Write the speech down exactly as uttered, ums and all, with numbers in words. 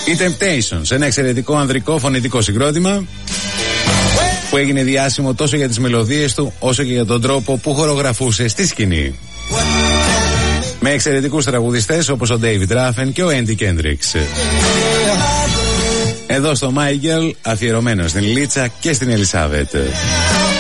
Οι Temptations, ένα εξαιρετικό ανδρικό φωνητικό συγκρότημα που έγινε διάσημο τόσο για τις μελωδίες του όσο και για τον τρόπο που χορογραφούσε στη σκηνή. Με εξαιρετικούς τραγουδιστές όπως ο David Ruffin και ο Andy Kendricks. Εδώ στο My Girl, αφιερωμένο στην Λίτσα και στην Ελισάβετ.